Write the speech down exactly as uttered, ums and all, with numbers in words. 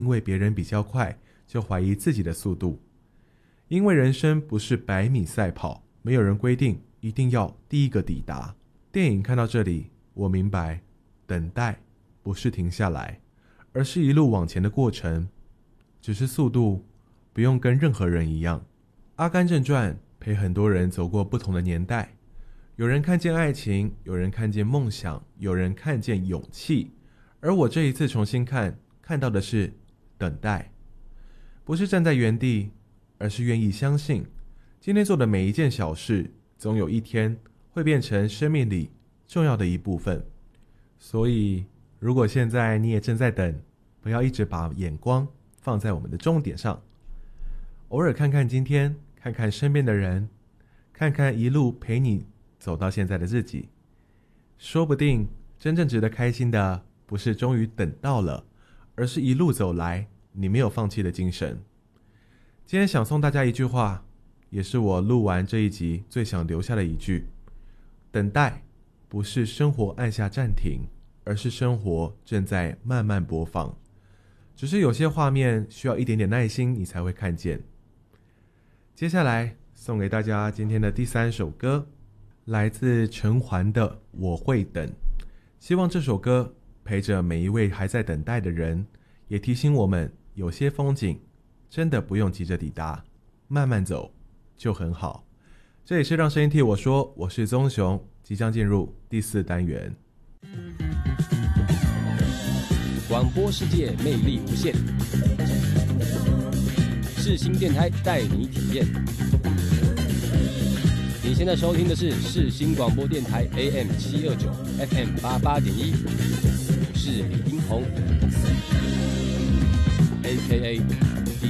因为别人比较快就怀疑自己的速度。因为人生不是百米赛跑，没有人规定一定要第一个抵达。电影看到这里，我明白，等待不是停下来，而是一路往前的过程，只是速度不用跟任何人一样。阿甘正传陪很多人走过不同的年代，有人看见爱情，有人看见梦想，有人看见勇气，而我这一次重新看，看到的是等待，不是站在原地，而是愿意相信，今天做的每一件小事，总有一天会变成生命里重要的一部分。所以，如果现在你也正在等，不要一直把眼光放在我们的终点上，偶尔看看今天，看看身边的人，看看一路陪你走到现在的自己，说不定真正值得开心的，不是终于等到了，而是一路走来你没有放弃的精神。今天想送大家一句话，也是我录完这一集最想留下的一句：等待不是生活按下暂停，而是生活正在慢慢播放，只是有些画面需要一点点耐心你才会看见。接下来送给大家今天的第三首歌，来自陈环的《我会等》。希望这首歌陪着每一位还在等待的人，也提醒我们有些风景真的不用急着抵达，慢慢走就很好。这里是让声音替我说，我是宗雄，即将进入第四单元。 广播世界魅力无限，世新电台带你体验。你现在收听的是世新广播电台 A M 七二九 F M 八八点一，我是李英宏 ，A K A